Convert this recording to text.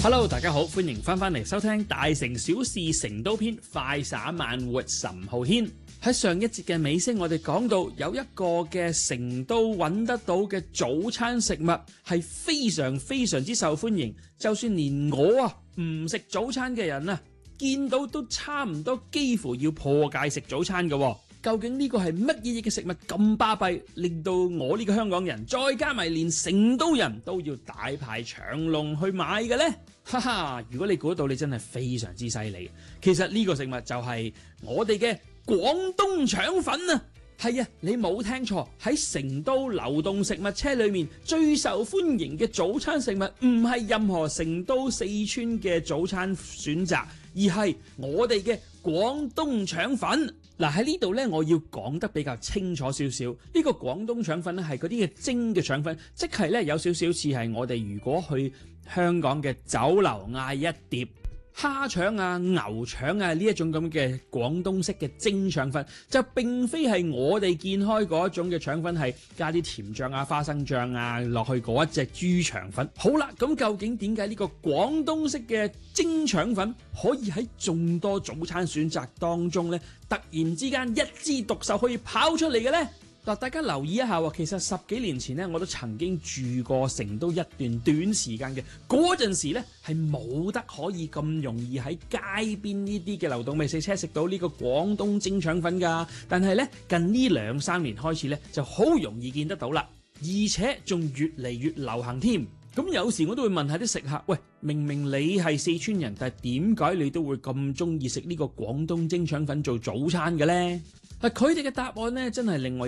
Hello， 大家好，歡迎翻嚟收聽大城小事成都篇，快灑慢活岑浩軒。喺上一節嘅尾聲，我哋講到有一個嘅成都揾得到嘅早餐食物係非常非常之受歡迎，就算連我唔食早餐嘅人見到都差唔多幾乎要破戒食早餐嘅。究竟呢個係乜嘢嘅食物咁巴閉，令到我呢個香港人，再加埋連成都人都要大排長龍去買嘅呢？哈哈！如果你估到，你真係非常之犀利。其實呢個食物就係我哋嘅廣東腸粉啊！係啊，你冇聽錯，喺成都流動食物車裏面最受歡迎嘅早餐食物，唔係任何成都、四川嘅早餐選擇，而係我哋嘅廣東腸粉。嗱，喺呢度呢，我要講得比較清楚少少。呢個廣東腸粉呢，係嗰啲嘅蒸嘅腸粉，即係呢，有少少似係我哋如果去香港嘅酒樓嗌一碟蝦腸啊、牛腸啊呢一種咁嘅廣東式嘅蒸腸粉，就並非係我哋見開嗰一種嘅腸粉，係加啲甜醬啊、花生醬啊落去嗰一隻豬腸粉。好啦，咁究竟點解呢個廣東式嘅蒸腸粉可以喺眾多早餐選擇當中呢，突然之間一枝獨秀可以跑出嚟嘅呢？嗱，大家留意一下喎，其實10幾年前呢，我都曾經住過成都一段短時間嘅，嗰陣時呢係冇得可以咁容易喺街邊呢啲嘅流動美食車食到呢個廣東蒸腸粉㗎。但係呢，近呢2-3年開始呢，就好容易見得到啦，而且仲越嚟越流行添。咁有時我都會問下啲食客，喂，明明你係四川人，但係點解你都會咁中意食呢個廣東蒸腸粉做早餐嘅呢？佢哋嘅答案呢，真係令我